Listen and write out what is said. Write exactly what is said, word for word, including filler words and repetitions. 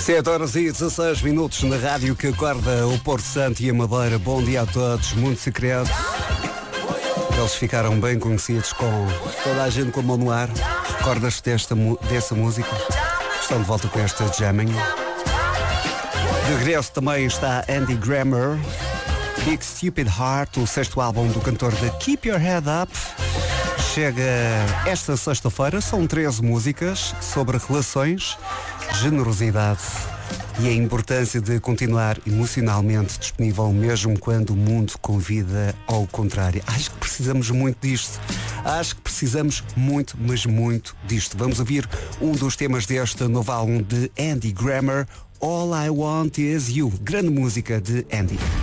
sete horas e dezasseis minutos na rádio que acorda o Porto Santo e a Madeira. Bom dia a todos, muito secreto. Eles ficaram bem conhecidos com toda a gente com a mão no ar. Recordas-te desta, dessa música? Estão de volta com esta jamming. De regresso também está Andy Grammer, Big Stupid Heart, o sexto álbum do cantor da Keep Your Head Up. Chega esta sexta-feira, são treze músicas sobre relações, generosidade e a importância de continuar emocionalmente disponível mesmo quando o mundo convida ao contrário. Acho que precisamos muito disto. Acho que precisamos muito, mas muito disto. Vamos ouvir um dos temas deste novo álbum de Andy Grammer, All I Want Is You. Grande música de Andy.